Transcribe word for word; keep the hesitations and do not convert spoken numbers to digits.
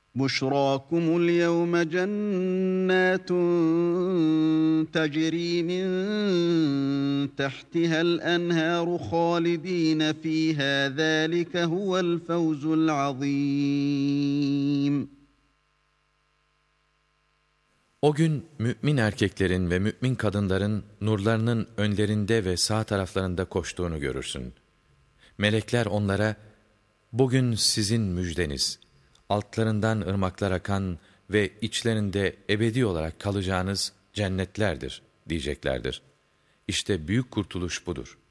بُشْرَاكُمُ الْيَوْمَ جَنَّاتٌ تَجْرِي مِن تَحْتِهَا الْأَنْهَارُ خَالِدِينَ فِيهَا ذَٰلِكَ هُوَ الْفَوْزُ الْعَظِيمُ. O gün mümin erkeklerin ve mümin kadınların nurlarının önlerinde ve sağ taraflarında koştuğunu görürsün. Melekler onlara, bugün sizin müjdeniz, altlarından ırmaklar akan ve içlerinde ebedi olarak kalacağınız cennetlerdir diyeceklerdir. İşte büyük kurtuluş budur.